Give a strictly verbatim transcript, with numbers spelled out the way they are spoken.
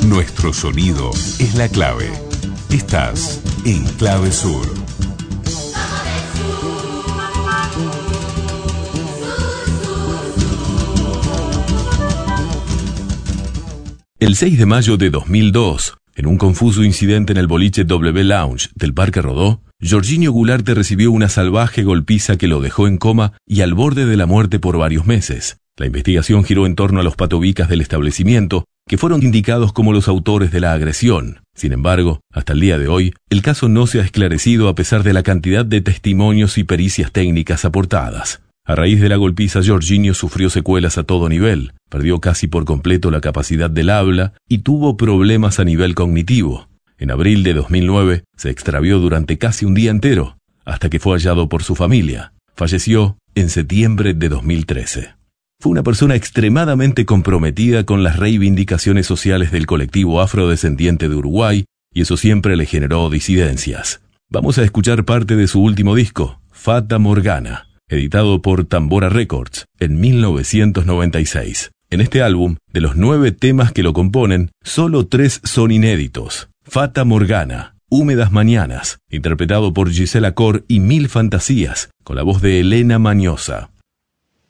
Nuestro sonido es la clave. Estás en Clave Sur. El seis de mayo de dos mil dos, en un confuso incidente en el boliche W Lounge del Parque Rodó, Georginio Goularte recibió una salvaje golpiza que lo dejó en coma y al borde de la muerte por varios meses. La investigación giró en torno a los patobicas del establecimiento, que fueron indicados como los autores de la agresión. Sin embargo, hasta el día de hoy, el caso no se ha esclarecido a pesar de la cantidad de testimonios y pericias técnicas aportadas. A raíz de la golpiza, Georginio sufrió secuelas a todo nivel, perdió casi por completo la capacidad del habla y tuvo problemas a nivel cognitivo. En abril de dos mil nueve, se extravió durante casi un día entero, hasta que fue hallado por su familia. Falleció en septiembre de dos mil trece. Fue una persona extremadamente comprometida con las reivindicaciones sociales del colectivo afrodescendiente de Uruguay, y eso siempre le generó disidencias. Vamos a escuchar parte de su último disco, Fata Morgana, editado por Tambora Records en mil novecientos noventa y seis. En este álbum, de los nueve temas que lo componen, solo tres son inéditos. Fata Morgana, Húmedas Mañanas, interpretado por Gisela Cor, y Mil Fantasías, con la voz de Elena Mañosa.